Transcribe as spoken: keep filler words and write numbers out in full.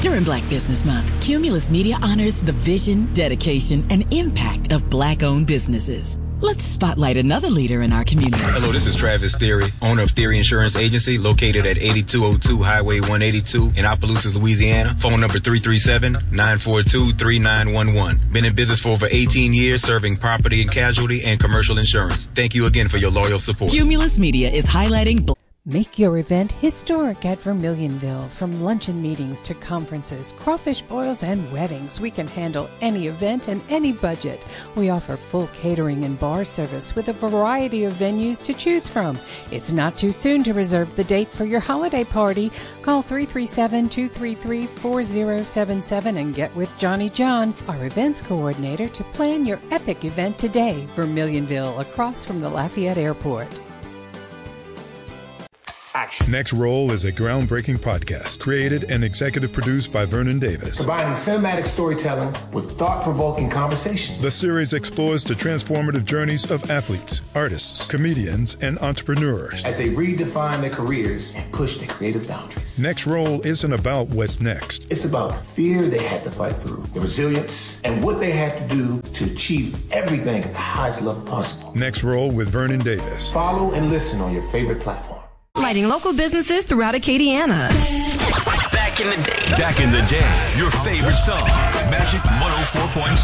During Black Business Month, Cumulus Media honors the vision, dedication, and impact of Black-owned businesses. Let's spotlight another leader in our community. Hello, this is Travis Theory, owner of Theory Insurance Agency, located at eighty-two oh two Highway one eighty-two in Opelousas, Louisiana. Phone number three three seven, nine four two, three nine one one. Been in business for over eighteen years, serving property and casualty and commercial insurance. Thank you again for your loyal support. Cumulus Media is highlighting Black. Make your event historic at Vermilionville. From luncheon meetings to conferences, crawfish boils, and weddings, we can handle any event and any budget. We offer full catering and bar service with a variety of venues to choose from. It's not too soon to reserve the date for your holiday party. Call three three seven, two three three, four zero seven seven and get with Johnny John, our events coordinator, to plan your epic event today. Vermilionville, across from the Lafayette Airport. Action. Next Roll is a groundbreaking podcast created and executive produced by Vernon Davis. Combining cinematic storytelling with thought-provoking conversations. The series explores the transformative journeys of athletes, artists, comedians, and entrepreneurs as they redefine their careers and push their creative boundaries. Next Roll isn't about what's next. It's about the fear they had to fight through, the resilience, and what they had to do to achieve everything at the highest level possible. Next Roll with Vernon Davis. Follow and listen on your favorite platform. Lighting local businesses throughout Acadiana. Back in the day. Back in the day. Your favorite song. Magic one oh four point six.